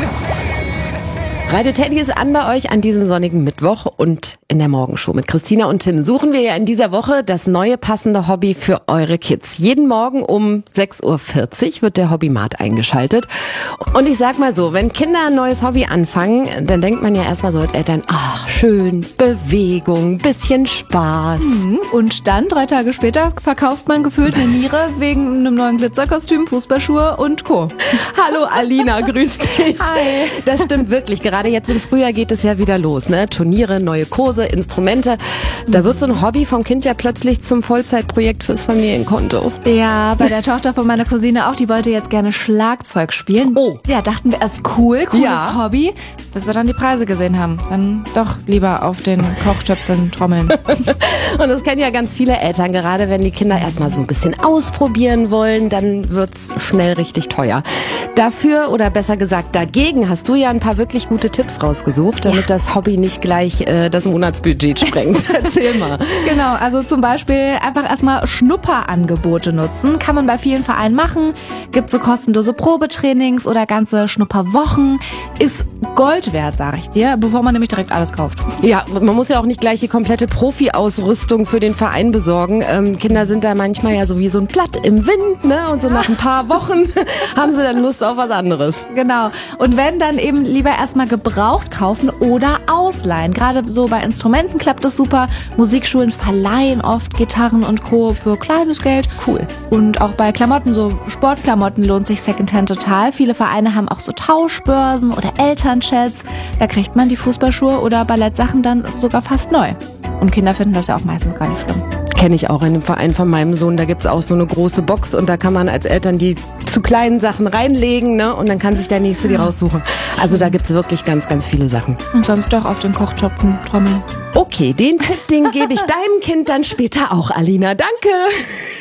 Radio Teddy ist an bei euch an diesem sonnigen Mittwoch und in der Morgenshow mit Christina und Tim suchen wir ja in dieser Woche das neue passende Hobby für eure Kids. Jeden Morgen um 6.40 Uhr wird der Hobbymat eingeschaltet. Und ich sag mal so, wenn Kinder ein neues Hobby anfangen, dann denkt man ja erstmal so als Eltern, ach schön, Bewegung, bisschen Spaß. Und dann, 3 Tage später, verkauft man gefühlt eine Niere wegen einem neuen Glitzerkostüm, Fußballschuhe und Co. Hallo Alina, grüß dich. Hi. Das stimmt wirklich. Gerade jetzt im Frühjahr geht es ja wieder los, ne? Turniere, neue Kurse, Instrumente. Da wird so ein Hobby vom Kind ja plötzlich zum Vollzeitprojekt fürs Familienkonto. Ja, bei der Tochter von meiner Cousine auch, die wollte jetzt gerne Schlagzeug spielen. Oh. Ja, dachten wir, ist cool, cooles Ja. Hobby, bis wir dann die Preise gesehen haben. Dann doch lieber auf den Kochtöpfen trommeln. Und das kennen ja ganz viele Eltern, gerade wenn die Kinder erstmal so ein bisschen ausprobieren wollen, dann wird's schnell richtig teuer. Dafür, oder besser gesagt dagegen, hast du ja ein paar wirklich gute Tipps rausgesucht, damit das Hobby nicht gleich das Monatsbudget sprengt. Erzähl mal. Genau, also zum Beispiel einfach erstmal Schnupperangebote nutzen. Kann man bei vielen Vereinen machen. Gibt so kostenlose Probetrainings oder ganze Schnupperwochen. Ist Gold wert, sag ich dir, bevor man nämlich direkt alles kauft. Ja, man muss ja auch nicht gleich die komplette Profi-Ausrüstung für den Verein besorgen. Kinder sind da manchmal ja so wie so ein Blatt im Wind, ne? Und so nach ein paar Wochen haben sie dann Lust auf was anderes. Genau. Und wenn, dann eben lieber erstmal gebraucht kaufen oder ausleihen. Gerade so bei Instrumenten klappt das super. Musikschulen verleihen oft Gitarren und Co. für kleines Geld. Cool. Und auch bei Klamotten, so Sportklamotten, lohnt sich Secondhand total. Viele Vereine haben auch so Tauschbörsen oder Elternchats. Da kriegt man die Fußballschuhe oder Ballettsachen dann sogar fast neu. Und Kinder finden das ja auch meistens gar nicht schlimm. Kenne ich auch in dem Verein von meinem Sohn. Da gibt's auch so eine große Box und da kann man als Eltern die zu kleinen Sachen reinlegen, ne? Und dann kann sich der Nächste die raussuchen. Also da gibt's wirklich ganz, ganz viele Sachen. Und sonst doch auf den Kochtöpfen trommeln. Okay, den Tipp, den gebe ich deinem Kind dann später auch, Alina. Danke.